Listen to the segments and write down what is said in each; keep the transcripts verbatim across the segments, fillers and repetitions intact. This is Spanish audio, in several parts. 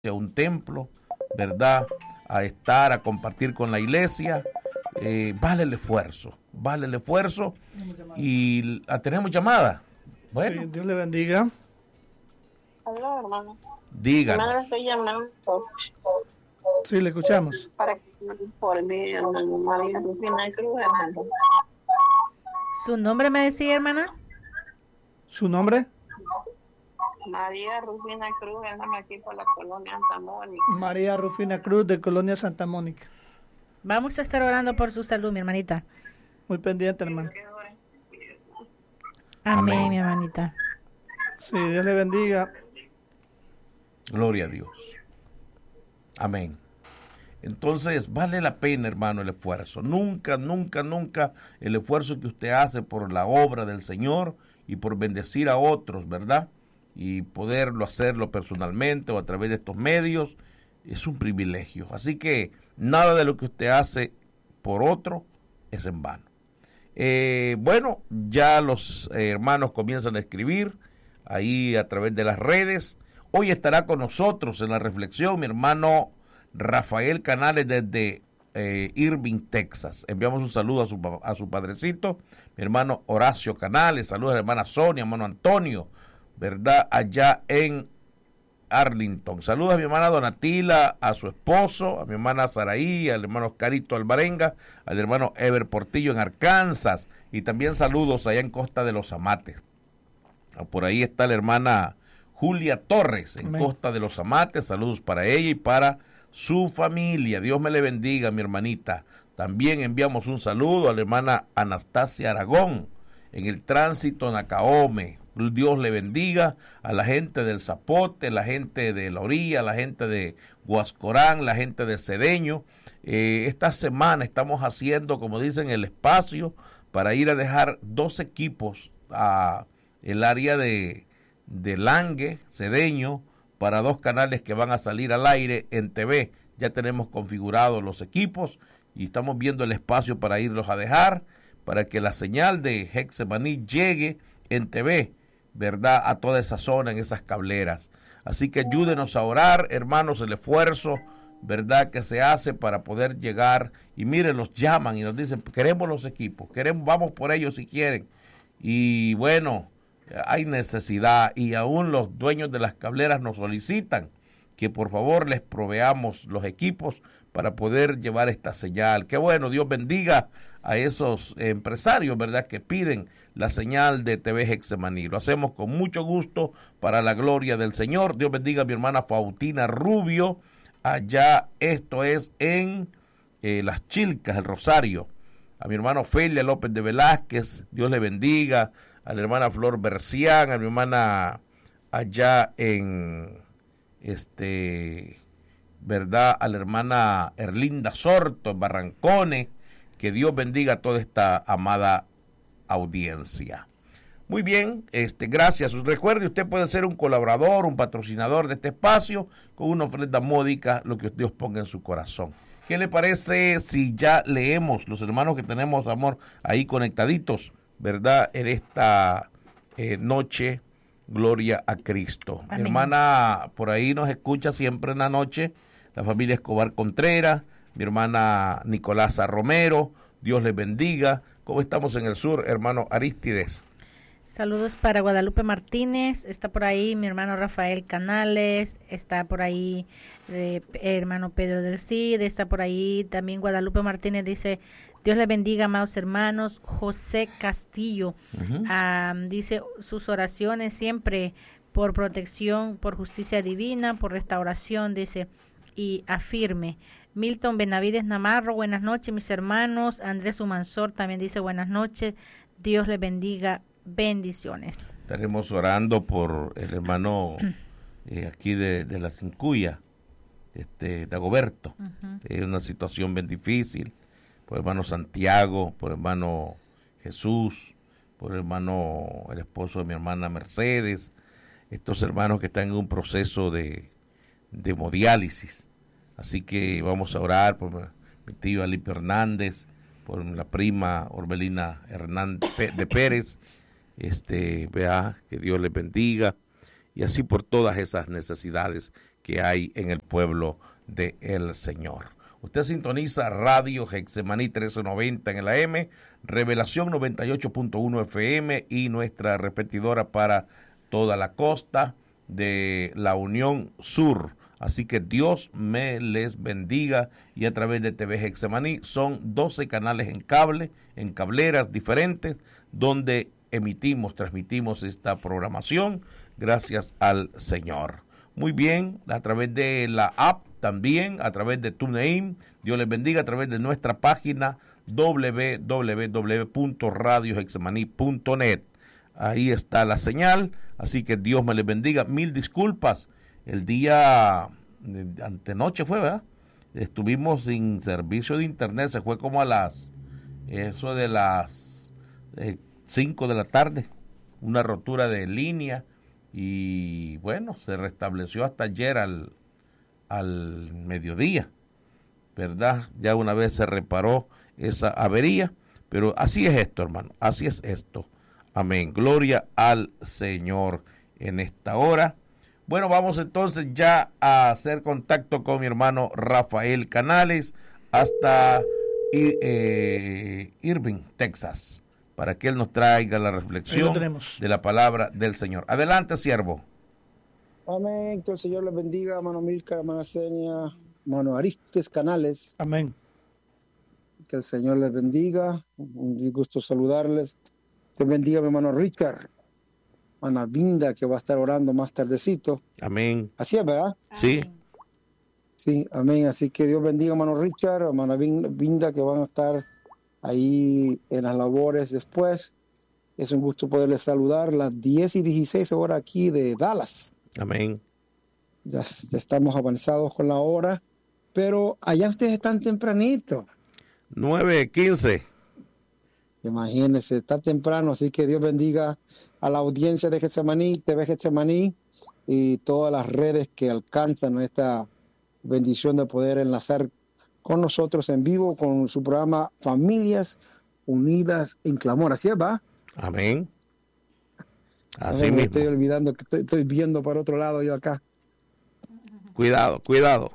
a un templo, ¿verdad? A estar, a compartir con la iglesia, eh, vale el esfuerzo, vale el esfuerzo. Y a, tenemos llamada. Bueno, sí, Dios le bendiga. Hola, hermano. Díganos. Hermano, le estoy llamando Sí, le escuchamos. para que me informe, hermano. María Rufina Cruz, hermano. ¿Su nombre me decía, hermana? ¿Su nombre? María Rufina Cruz, hermano, aquí por la colonia Santa Mónica. María Rufina Cruz, de Colonia Santa Mónica. Vamos a estar orando por su salud, mi hermanita. Muy pendiente, hermano. Amén, Amén. mi hermanita. Sí, Dios le bendiga. Gloria a Dios. Amén. Entonces, vale la pena, hermano, el esfuerzo. Nunca, nunca, nunca el esfuerzo que usted hace por la obra del Señor y por bendecir a otros, ¿verdad? Y poderlo hacerlo personalmente o a través de estos medios, es un privilegio. Así que nada de lo que usted hace por otro es en vano. Eh, bueno, ya los eh, hermanos comienzan a escribir ahí a través de las redes. Hoy estará con nosotros en la reflexión mi hermano Rafael Canales desde eh, Irving, Texas. Enviamos un saludo a su, a su padrecito, mi hermano Horacio Canales. Saludos a la hermana Sonia, hermano Antonio, ¿verdad? Allá en Arlington. Saludos a mi hermana Donatila, a su esposo, a mi hermana Saraí, al hermano Oscarito Alvarenga, al hermano Ever Portillo en Arkansas, y también saludos allá en Costa de los Amates. Por ahí está la hermana Julia Torres en Amén. Costa de los Amates. Saludos para ella y para su familia. Dios me le bendiga, mi hermanita. También enviamos un saludo a la hermana Anastasia Aragón en el tránsito Nacaome. Dios le bendiga a la gente del Zapote, la gente de la orilla, la gente de Huascorán, la gente de Cedeño. Eh, esta semana estamos haciendo, como dicen, el espacio para ir a dejar dos equipos a el área de, de Langue, Cedeño, para dos canales que van a salir al aire en T V. Ya tenemos configurados los equipos y estamos viendo el espacio para irlos a dejar, para que la señal de Hexemaní llegue en T V, ¿verdad?, a toda esa zona, en esas cableras. Así que ayúdenos a orar, hermanos, el esfuerzo, ¿verdad?, que se hace para poder llegar. Y miren, los llaman y nos dicen, queremos los equipos, queremos, vamos por ellos si quieren. Y bueno, hay necesidad, y aún los dueños de las cableras nos solicitan que por favor les proveamos los equipos para poder llevar esta señal. Qué bueno, Dios bendiga a esos empresarios, ¿verdad?, que piden la señal de T V Hexemaní. Lo hacemos con mucho gusto para la gloria del Señor. Dios bendiga a mi hermana Fautina Rubio, allá, esto es en eh, Las Chilcas, el Rosario. A mi hermano Felia López de Velázquez, Dios le bendiga. A la hermana Flor Bercián, a mi hermana allá en, este, ¿verdad?, a la hermana Erlinda Sorto, en Barrancones. Que Dios bendiga a toda esta amada audiencia. Muy bien, este, gracias. Recuerde, usted puede ser un colaborador, un patrocinador de este espacio con una ofrenda módica, lo que Dios ponga en su corazón. ¿Qué le parece si ya leemos los hermanos que tenemos, amor, ahí conectaditos, ¿verdad?, en esta eh, noche? Gloria a Cristo. Amén. Mi hermana por ahí nos escucha siempre en la noche, la familia Escobar Contreras, mi hermana Nicolasa Romero, Dios les bendiga. ¿Cómo estamos en el sur, hermano Aristides? Saludos para Guadalupe Martínez, está por ahí mi hermano Rafael Canales, está por ahí eh, hermano Pedro del Cid, está por ahí también Guadalupe Martínez, dice, Dios le bendiga, amados hermanos. José Castillo, uh-huh. um, dice sus oraciones siempre por protección, por justicia divina, por restauración, dice, y afirme. Milton Benavides Namarro, buenas noches, mis hermanos. Andrés Humansor también dice buenas noches, Dios les bendiga, bendiciones. Estaremos orando por el hermano eh, aquí de, de la Cincuya, este, Dagoberto. Uh-huh. Es una situación bien difícil, por el hermano Santiago, por el hermano Jesús, por el hermano, el esposo de mi hermana Mercedes, estos hermanos que están en un proceso de, de hemodiálisis. Así que vamos a orar por mi tío Alipio Hernández, por la prima Orbelina Hernández de Pérez, este, vea, que Dios les bendiga, y así por todas esas necesidades que hay en el pueblo del Señor. Usted sintoniza Radio Getsemaní trece noventa en el A M, Revelación noventa y ocho punto uno F M y nuestra repetidora para toda la costa de la Unión Sur. Así que Dios me les bendiga, y a través de T V Getsemaní son doce canales en cable, en cableras diferentes, donde emitimos, transmitimos esta programación, gracias al Señor. Muy bien, a través de la app también, a través de TuneIn, Dios les bendiga, a través de nuestra página doble u doble u doble u punto radio getsemaní punto net. Ahí está la señal, así que Dios me les bendiga. Mil disculpas, el día de antenoche fue, ¿verdad? Estuvimos sin servicio de internet, se fue como a las, eso de las eh, cinco de la tarde, una rotura de línea, y bueno, se restableció hasta ayer al, al mediodía, ¿verdad? Ya una vez se reparó esa avería, pero así es esto, hermano, así es esto. Amén, gloria al Señor en esta hora. Bueno, vamos entonces ya a hacer contacto con mi hermano Rafael Canales hasta eh, Irving, Texas, para que él nos traiga la reflexión de la palabra del Señor. Adelante, siervo. Amén, que el Señor les bendiga, hermano Milcar, hermana Senia, hermano Aristes Canales. Amén. Que el Señor les bendiga, un gusto saludarles. Que bendiga mi hermano Richard, hermana Vinda, que va a estar orando más tardecito. Amén. Así es, ¿verdad? Sí. Sí, amén. Así que Dios bendiga, hermano Richard, hermana Vinda, que van a estar ahí en las labores después. Es un gusto poderles saludar. Las diez y dieciséis horas aquí de Dallas. Amén. Ya, ya estamos avanzados con la hora, pero allá ustedes están tempranito. nueve quince. Imagínense, está temprano, así que Dios bendiga a la audiencia de Getsemaní, T V Getsemaní y todas las redes que alcanzan esta bendición de poder enlazar con nosotros en vivo con su programa Familias Unidas en Clamor. ¿Así es, va? Amén. Así no, me mismo. Estoy olvidando que estoy, estoy viendo para otro lado yo acá. Cuidado, cuidado.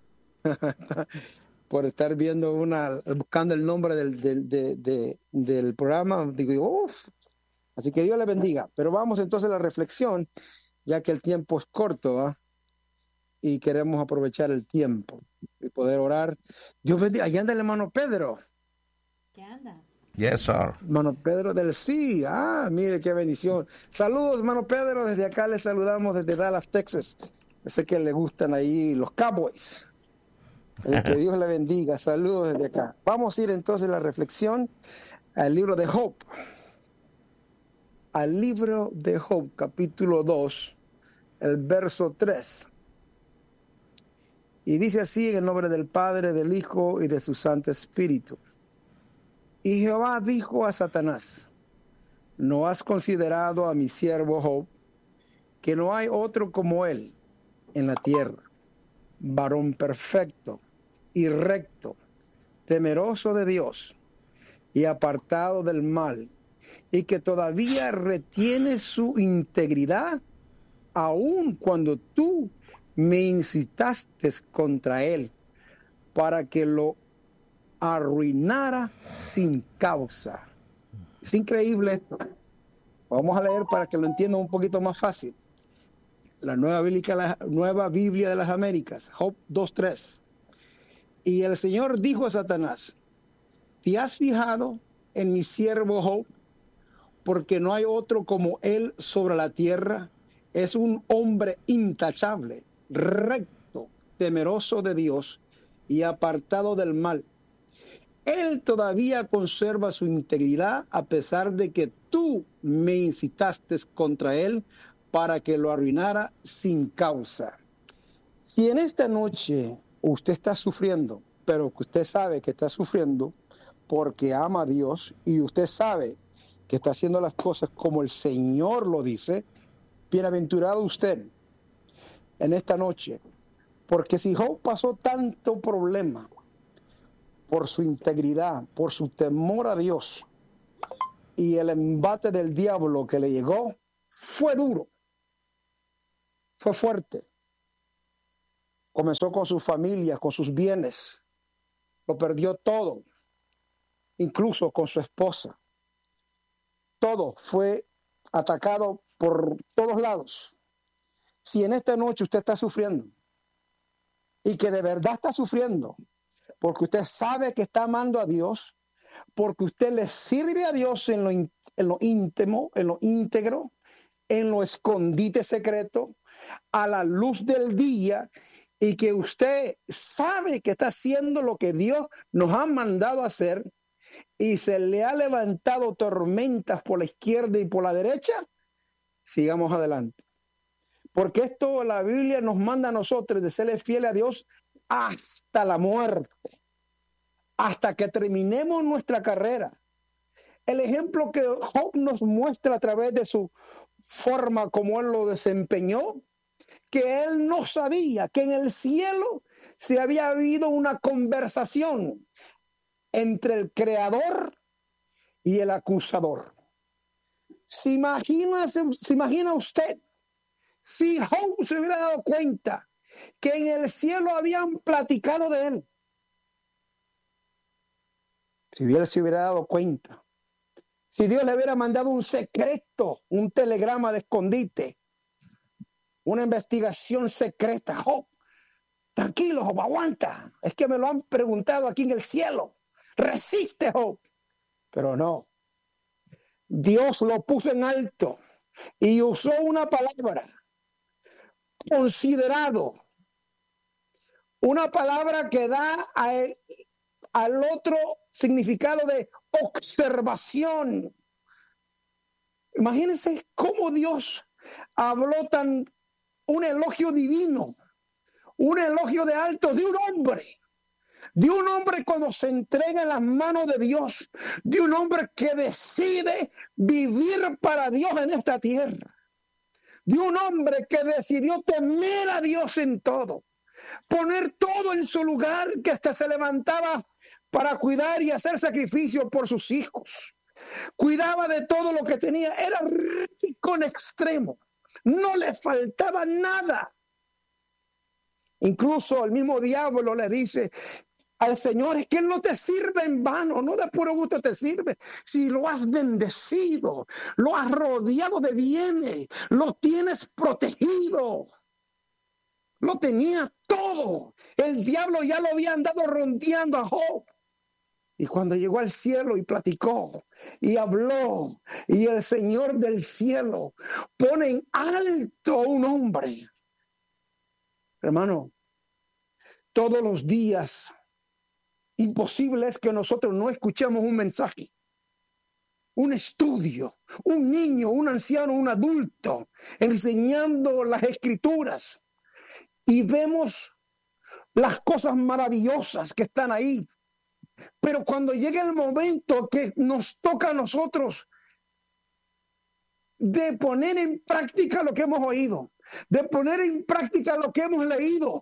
Por estar viendo una, buscando el nombre del, del, de, de, del programa, digo, uff. Así que Dios le bendiga. Pero vamos entonces a la reflexión, ya que el tiempo es corto, ¿eh? Y queremos aprovechar el tiempo y poder orar. Dios bendiga. Allá anda el hermano Pedro. ¿Qué anda? Yes, sir. Hermano Pedro del sí. Ah, mire qué bendición. Saludos, hermano Pedro. Desde acá le saludamos desde Dallas, Texas. Yo sé que le gustan ahí los Cowboys. El que Dios le bendiga. Saludos desde acá. Vamos a ir entonces a la reflexión al libro de Job. Al libro de Job, capítulo dos, el verso tres. Y dice así en el nombre del Padre, del Hijo y de su Santo Espíritu. Y Jehová dijo a Satanás: ¿no has considerado a mi siervo Job, que no hay otro como él en la tierra, varón perfecto y recto, temeroso de Dios y apartado del mal, y que todavía retiene su integridad, aun cuando tú me incitaste contra él, para que lo arruinara sin causa? Es increíble esto. Vamos a leer para que lo entiendan un poquito más fácil. La Nueva Biblia, la Nueva Biblia de las Américas, Job dos tres. Y el Señor dijo a Satanás: ¿te has fijado en mi siervo Job? Porque no hay otro como él sobre la tierra. Es un hombre intachable, recto, temeroso de Dios y apartado del mal. Él todavía conserva su integridad a pesar de que tú me incitaste contra él para que lo arruinara sin causa. Si en esta noche usted está sufriendo, pero que usted sabe que está sufriendo porque ama a Dios y usted sabe que está haciendo las cosas como el Señor lo dice, bienaventurado usted en esta noche. Porque si Job pasó tanto problema por su integridad, por su temor a Dios, y el embate del diablo que le llegó fue duro, fue fuerte. Comenzó con su familia, con sus bienes. Lo perdió todo, incluso con su esposa. Todo fue atacado por todos lados. Si en esta noche usted está sufriendo y que de verdad está sufriendo porque usted sabe que está amando a Dios, porque usted le sirve a Dios en lo, in, en lo íntimo, en lo íntegro, en lo escondite secreto, a la luz del día, y que usted sabe que está haciendo lo que Dios nos ha mandado a hacer, y se le ha levantado tormentas por la izquierda y por la derecha, sigamos adelante. Porque esto la Biblia nos manda a nosotros de serle fieles a Dios hasta la muerte, hasta que terminemos nuestra carrera. El ejemplo que Job nos muestra a través de su forma como él lo desempeñó, que él no sabía que en el cielo se había habido una conversación entre el creador y el acusador. ¿Se imagina, se, se imagina usted si Job se hubiera dado cuenta que en el cielo habían platicado de él? Si Dios se hubiera dado cuenta, si Dios le hubiera mandado un secreto, un telegrama de escondite, una investigación secreta. Job, tranquilo, Job, aguanta. Es que me lo han preguntado aquí en el cielo. Resiste, Job. Pero no. Dios lo puso en alto y usó una palabra, considerado. Una palabra que da a él, al otro significado de observación. Imagínense cómo Dios habló tan un elogio divino, un elogio de alto de un hombre, de un hombre cuando se entrega en las manos de Dios, de un hombre que decide vivir para Dios en esta tierra, de un hombre que decidió temer a Dios en todo, poner todo en su lugar, que hasta se levantaba para cuidar y hacer sacrificio por sus hijos. Cuidaba de todo lo que tenía, era rico en extremo, no le faltaba nada. Incluso el mismo diablo le dice al Señor, es que Él no te sirve en vano, no de puro gusto te sirve. Si lo has bendecido, lo has rodeado de bienes, lo tienes protegido. Lo tenía todo. El diablo ya lo había andado rondeando a Job. Y cuando llegó al cielo y platicó y habló, y el Señor del cielo pone en alto a un hombre. Hermano, todos los días, imposible es que nosotros no escuchemos un mensaje, un estudio, un niño, un anciano, un adulto, enseñando las escrituras. Y vemos las cosas maravillosas que están ahí. Pero cuando llega el momento que nos toca a nosotros de poner en práctica lo que hemos oído, de poner en práctica lo que hemos leído,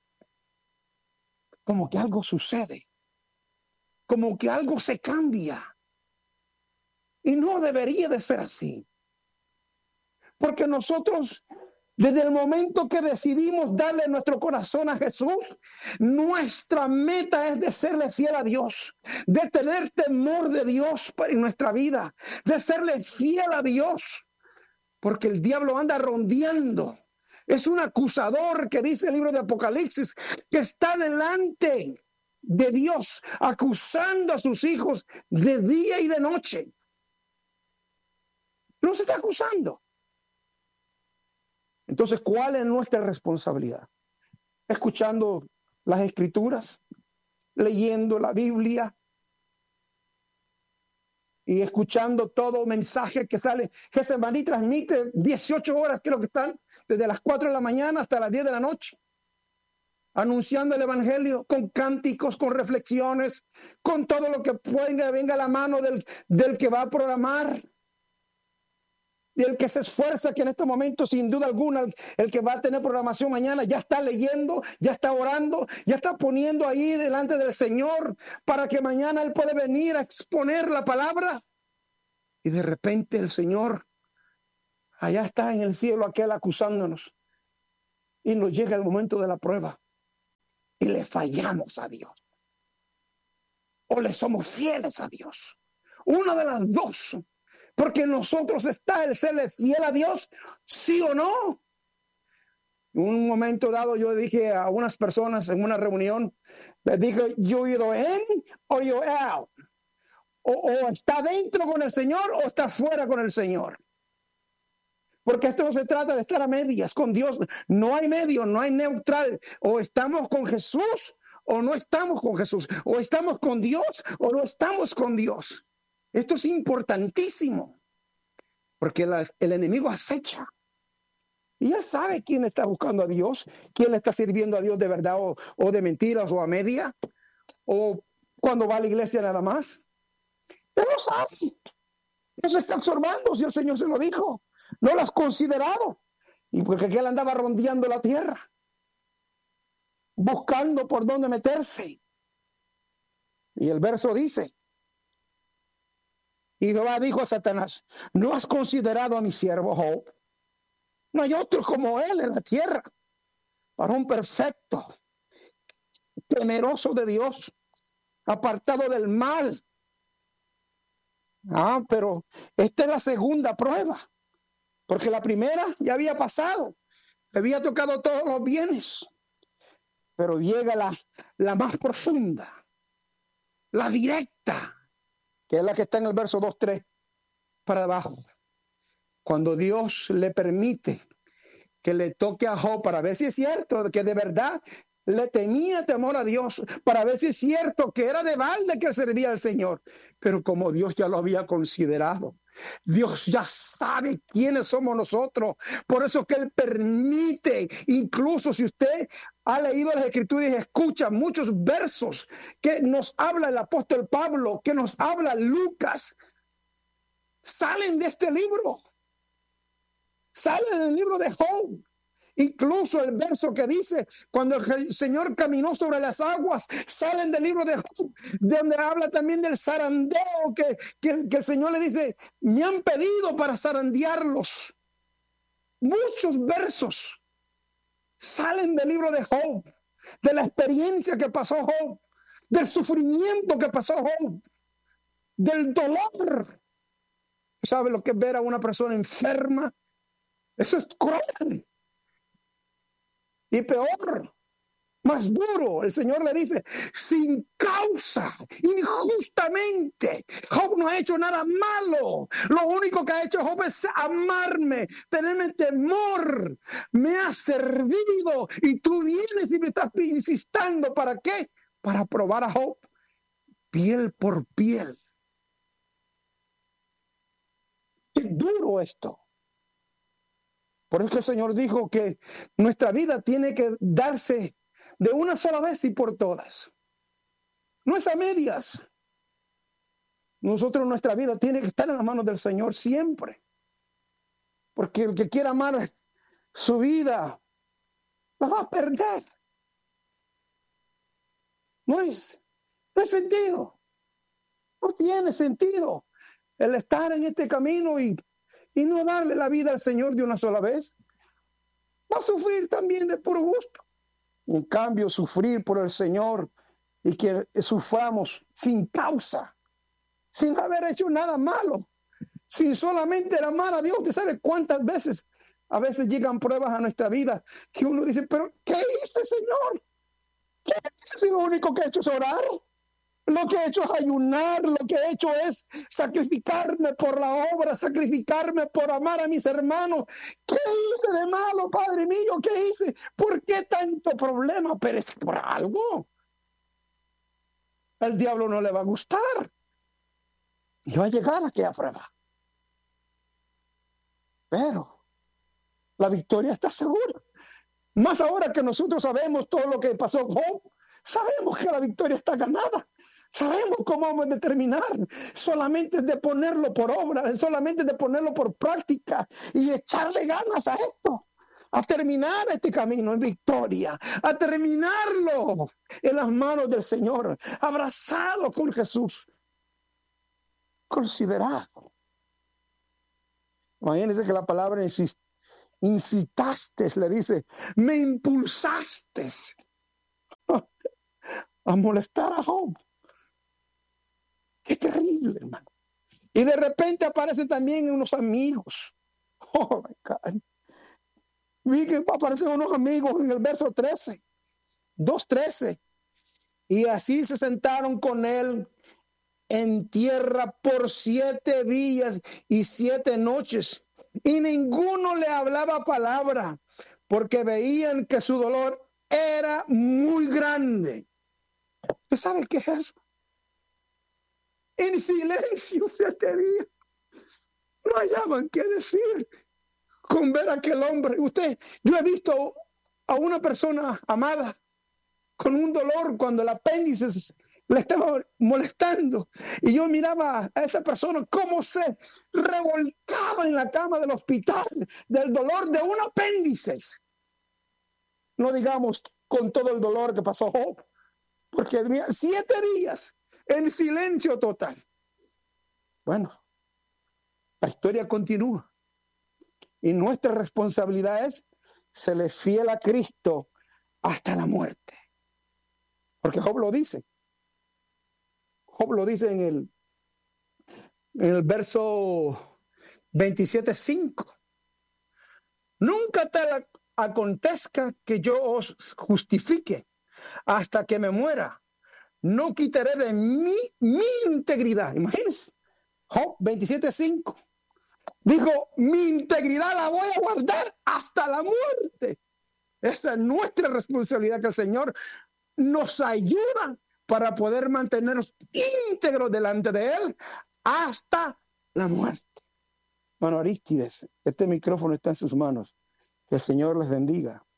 como que algo sucede, como que algo se cambia. Y no debería de ser así. Porque nosotros, desde el momento que decidimos darle nuestro corazón a Jesús, nuestra meta es de serle fiel a Dios, de tener temor de Dios en nuestra vida, de serle fiel a Dios, porque el diablo anda rondeando. Es un acusador que dice el libro de Apocalipsis, que está delante de Dios, acusando a sus hijos de día y de noche. No se está acusando. Entonces, ¿cuál es nuestra responsabilidad? Escuchando las escrituras, leyendo la Biblia y escuchando todo mensaje que sale. Getsemaní transmite dieciocho horas, creo que están, desde las cuatro de la mañana hasta las diez de la noche, anunciando el evangelio con cánticos, con reflexiones, con todo lo que pueda, venga a la mano del, del que va a programar. Y el que se esfuerza, que en este momento, sin duda alguna, el, el que va a tener programación mañana, ya está leyendo, ya está orando, ya está poniendo ahí delante del Señor para que mañana Él pueda venir a exponer la palabra. Y de repente el Señor, allá está en el cielo aquel acusándonos. Y nos llega el momento de la prueba. y le fallamos a Dios. O le somos fieles a Dios. Una de las dos. Porque en nosotros está el serle fiel a Dios, sí o no. En un momento dado yo dije a unas personas en una reunión, les dije, yo either in or you're out. O, o está dentro con el Señor o está fuera con el Señor. Porque esto no se trata de estar a medias con Dios. No hay medio, no hay neutral. O estamos con Jesús o no estamos con Jesús. O estamos con Dios o no estamos con Dios. Esto es importantísimo. Porque la, el enemigo acecha. Y ya sabe quién está buscando a Dios, quién le está sirviendo a Dios de verdad o, o de mentiras o a media, o cuando va a la iglesia nada más. Él lo sabe. No se está observando si el Señor se lo dijo. No lo has considerado. Y porque él andaba rondeando la tierra, buscando por dónde meterse. Y el verso dice, y Jehová dijo a Satanás, ¿no has considerado a mi siervo Job? No hay otro como él en la tierra, varón perfecto, temeroso de Dios, apartado del mal. Ah, pero esta es la segunda prueba, porque la primera ya había pasado, le había tocado todos los bienes, pero llega la, la más profunda, la directa, que es la que está en el verso dos, tres, para abajo. Cuando Dios le permite que le toque a Job para ver si es cierto que de verdad le tenía temor a Dios, para ver si es cierto que era de balde que servía al Señor. Pero como Dios ya lo había considerado, Dios ya sabe quiénes somos nosotros. Por eso que Él permite, incluso si usted ha leído las Escrituras y escucha muchos versos que nos habla el apóstol Pablo, que nos habla Lucas, salen de este libro. Salen del libro de Job. Incluso el verso que dice, cuando el Señor caminó sobre las aguas, salen del libro de Job, donde habla también del zarandeo, que, que, que el Señor le dice, me han pedido para zarandearlos. Muchos versos salen del libro de Job, de la experiencia que pasó Job, del sufrimiento que pasó Job, del dolor. ¿Sabe lo que es ver a una persona enferma? Eso es cruel. Y peor, más duro, el Señor le dice, sin causa, injustamente. Job no ha hecho nada malo. Lo único que ha hecho Job es amarme, tenerme temor. Me ha servido y tú vienes y me estás insistiendo. ¿Para qué? Para probar a Job piel por piel. Qué duro esto. Por eso el Señor dijo que nuestra vida tiene que darse de una sola vez y por todas. No es a medias. Nosotros, nuestra vida tiene que estar en las manos del Señor siempre. Porque el que quiera amar su vida, la va a perder. No es, no es sentido. No tiene sentido el estar en este camino y y no darle la vida al Señor de una sola vez. Va a sufrir también de puro gusto. En cambio, sufrir por el Señor y que suframos sin causa, sin haber hecho nada malo, sin solamente amar a Dios. ¿Usted sabe cuántas veces, a veces llegan pruebas a nuestra vida que uno dice, pero ¿qué hice, Señor? ¿Qué hice si lo único que he hecho es orar? Lo que he hecho es ayunar, lo que he hecho es sacrificarme por la obra, sacrificarme por amar a mis hermanos. ¿Qué hice de malo, Padre mío? ¿Qué hice? ¿Por qué tanto problema? Pero es por algo. Al diablo no le va a gustar. Y va a llegar a aquella prueba. Pero la victoria está segura. Más ahora que nosotros sabemos todo lo que pasó con Job, sabemos que la victoria está ganada. Sabemos cómo vamos a determinar. Solamente es de ponerlo por obra, solamente es de ponerlo por práctica y echarle ganas a esto, a terminar este camino en victoria, a terminarlo en las manos del Señor, abrazado con Jesús. Considerado. Imagínense que la palabra incitaste, le dice, me impulsaste. a molestar a Job. Qué terrible, hermano. Y de repente aparecen también unos amigos. Oh, my God. Vi que aparecen unos amigos en el verso trece, dos trece. Y así se sentaron con él en tierra por siete días y siete noches. Y ninguno le hablaba palabra, porque veían que su dolor era muy grande. ¿Usted sabe qué es eso? En silencio siete días. No hallaban qué decir con ver a aquel hombre. Usted, yo he visto a una persona amada con un dolor cuando el apéndice le estaba molestando, y yo miraba a esa persona cómo se revolcaba en la cama del hospital del dolor de un apéndice. No digamos con todo el dolor que pasó Job, porque tenía siete días en silencio total. Bueno, la historia continúa y nuestra responsabilidad es serle fiel a Cristo hasta la muerte, porque Job lo dice. Job lo dice en el, en el verso veintisiete cinco. Nunca te acontezca que yo os justifique hasta que me muera. No quitaré de mí mi integridad. Imagínense. Job veintisiete cinco. Dijo, mi integridad la voy a guardar hasta la muerte. Esa es nuestra responsabilidad, que el Señor nos ayuda para poder mantenernos íntegros delante de Él hasta la muerte. Hermano Arístides, este micrófono está en sus manos. Que el Señor les bendiga.